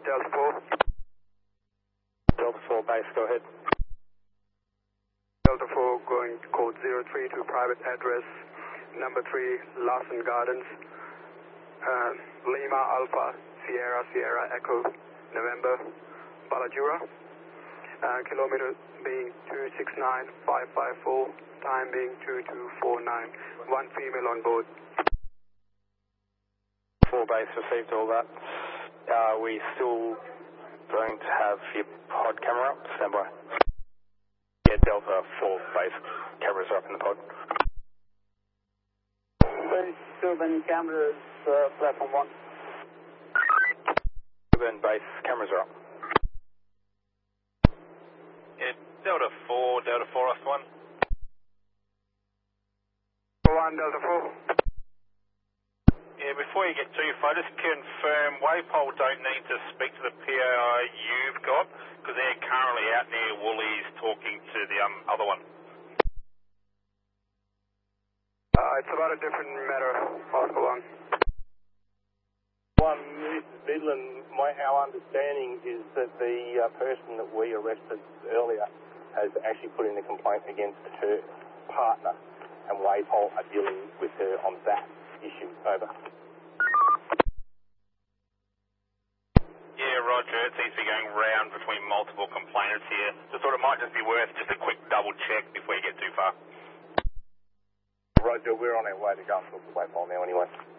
Delta 4. Delta 4 base, go ahead. Delta 4 going code 03 to private address number 3 Larson Gardens, Lima Alpha Sierra Sierra Echo November Balajura, kilometer being 269554, time being 2249, one female on board. 4 base received all that. Are we still going to have your pod camera up? Stand by. Yeah, Delta 4 base cameras are up in the pod. Sylvan cameras, platform 1. Sylvan base cameras are up. Yeah, Delta 4 off 1. 1 Delta 4. Yeah, before you get too far, just confirm Waypole don't need to speak to the PAI you've got, because they're currently out near Woolies talking to the other one. It's about a different matter, Oscar 1. Mrs. Midland, our understanding is that the person that we arrested earlier has actually put in a complaint against her partner, and Waypole are dealing with her on that issue. Over. Yeah, Roger. It seems to be going round between multiple complainants here. Just thought it might just be worth just a quick double check before you get too far. Roger, we're on our way to go and talk to Waypole now anyway.